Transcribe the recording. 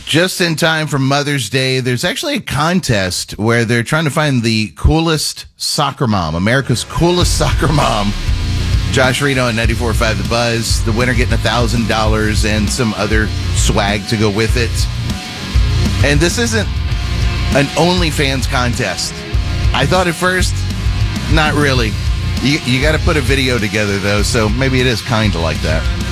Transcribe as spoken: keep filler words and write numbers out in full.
Just in time for Mother's Day, there's actually a contest where they're trying to find the coolest soccer mom, America's coolest soccer mom. Josh Reno at ninety-four point five The Buzz. The winner getting one thousand dollars and some other swag to go with it. And this isn't an OnlyFans contest. I thought at first, not really. You, you got to put a video together, though, so maybe it is kind of like that.